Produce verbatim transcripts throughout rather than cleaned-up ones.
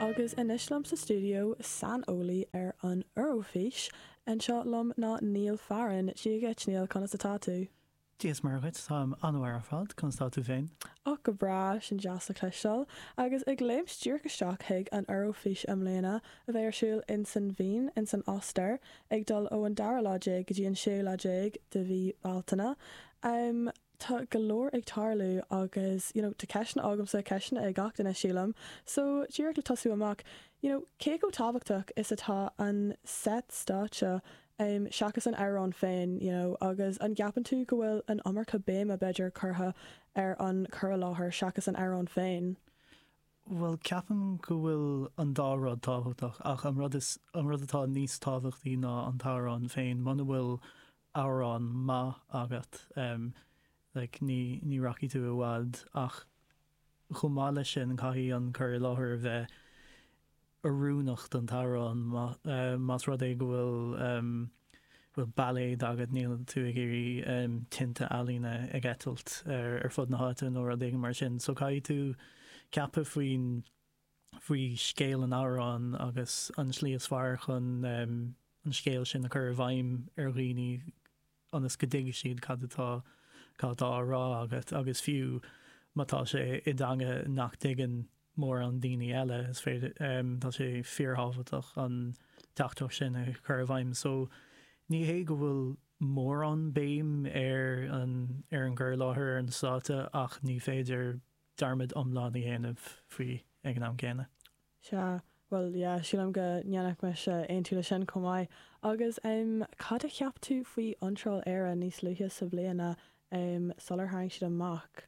agus inislam sa studio San Oli ar an Eurofis an seo lom ná Neil Farron si get Neil conna sa tátu. Díos margait tá anhar fad chun tá tú féin. Ó go bra sin deas a cléisiil, agus ag léim stúrchasteach chuig an Eurofis am léna a bheith arsúil in san bhín in san Oster ag dul ó an dara láideag go dtí an sé láideag de bhí baltainna. Um, Tá golóir ag tarlú agus, you know, tá ceisna ágam sa ceisna ag gach den sílam. So, dúir le tasú amach, you know, cé go tábhachtach is atá an set státe um, seachas an airán féin, you know, agus an gapan tú go bhfuil an amarcha béim a beidir chutha ar an chur láthair seachas an airán féin. Well, ceapan go bhfuil an dárad tábhachtach ach an rud is an rud atá níos tábhachtaí ná an tárán féin, mana bhfuil árán má agat. Um, like, ní, ní raci tú a bhád ach chumáile sin caihí an chur láthair bheith arúnacht an tárán uh, más rud é go bhfuil um, bhfuil ballet agad níl tú ag éirí um, tinte alína ag etalt ar, ar fud na háite nó rud éige mar sin. So caihí tú ceapa faoin faoi scéal an árán agus an slí is fearr chun um, an scéal sin a chur bhaim ar rií anas go dtéige siad cad atá Cátá rá agat agus fiú mátá sé i dange nach digan mór an daoine eile is féidir um, tá sé fearháfatach an teachtoch sin a chur bhaim. So ní hé go bhfuil mór an béim ar an ar an gur láthair an sáte ach ní féidir darmid omláí héanamh faoi ag an am céine. Se, well, yeah, sílam go neannach me se aon túla sin comáid. Agus um, cad a cheap tú faoi antráil éire níos luithe sa bbliana um, solar hang siad amach.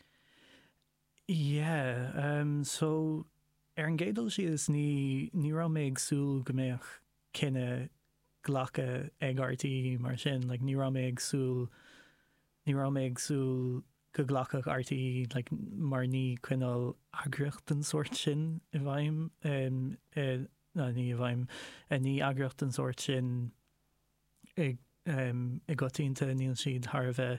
Yeah, um, so ar an gédal si is ní ní ra méid súl gombeach cinenne ghlacha ag artaí mar sin, like, ní ra méid súl ní ra méid súl go ghlachach artaí, like, mar ní cuinál agracht an sort sin i bhaim um, uh, no, ní i bhaim uh, ní agracht an sort sin ag um, ag gotínta níl siad thar bheith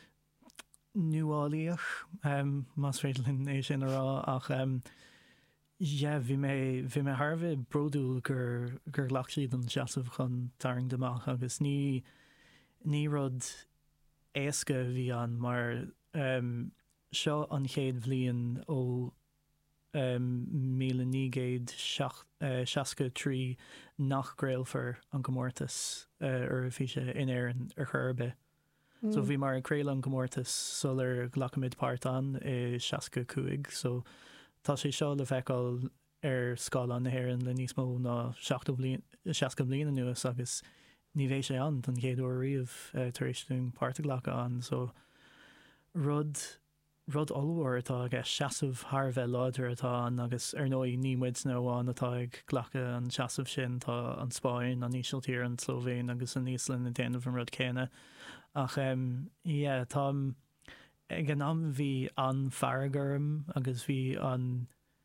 nuálaíoch um, más féidirlinn é sin ará ach um, yeah, bhí mé bhí mé tharbh brodúil gur gur ghlach siad an seasamh chun tarring deach agus ní ní rud éasca bhí an mar um, seo an chéad bhliain ó um, míle nígéad seasca trí nach gréalfar an gomórtas uh, ar bhí sé in éireann ar churbe. Mm. So bhí mar an créile an gomórtas solar glachamid pártán i seasca cuaig, so tá sé seo le bheiceáil ar scáil an éireann le níos mó ná seasca bliana nuas agus ní bhéh sé an an chéad ó riamh uh, tar éis tún páirrta ghlacha an, so rud rud olmhór atá ag seasamh tharbheith láidir atá an agus ar nó ní muid nó bháin atá ag ghlacha an seasamh sin tá an Spáin, an Ísiltír, an Slóvéin agus an Ísland na déanamh an rud céine. Ach um, yeah, tá ag an am bhí an fargarm agus bhí an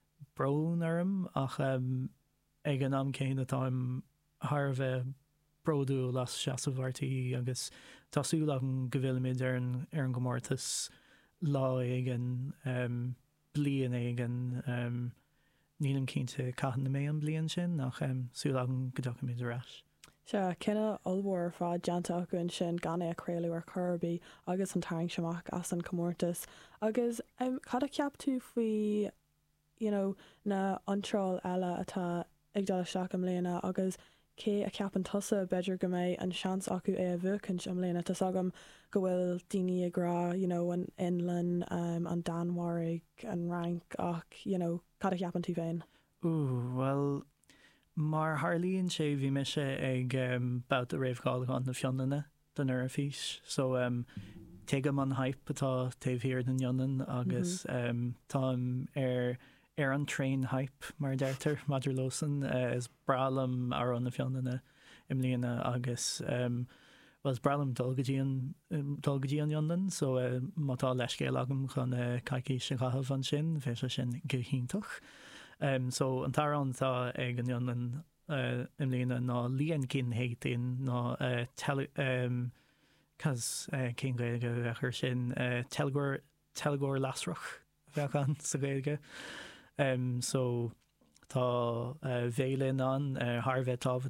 brón ach um, ag an am céine tá tharbheith brodú las seasamh artaí agus tású an go bhfuilimiid ar an ar an gomórtas lá éigen um, blian éigen um, nílam cínte caitheann na mé an blian sin nach um, súil an go document arás. Se cinenne olmhór fá deanta acuin sin ganna a chréilú ar churbí agus an taing seach as an commórtas. Agus um, cad a ceap tú faoi, you know, na antráil eile atá ag dal seach am léana agus cé a ceap an tusa beidir go méid an seans acu é a bhuacant am léana tas agam go bhfuil daoine agrá, you know, an inlan, um, an Danmhairg, an rank ach, you know, cad a ceap an tú féin? Ooh, well, mar Harlíonn sé bhí me sé ag um, bout a réomhgáilán na fionanna den Eurofis, so um, teigem an hype atá taobhhir den Ionan agus mm-hmm. um, tám ar ar an train hype mar deirtar Maidir Lawson uh, is bralam ar an na fionanna im líana agus um, was bralam dulgadíon um, dulgadíon Ionan, so uh, mátá leiscéal agam chun uh, caiicí sin chahabh an sin bhé sin go híntoch. Um, so an tarán tá ag an Ionan uh, im líana ná líon cin héitín ná uh, tele, um, cas uh, cin gaige bhechar sin uh, telgóir telgóir lasrach bheachan sa gaige. Um, so tá bhélinn an Harbheith tábhacht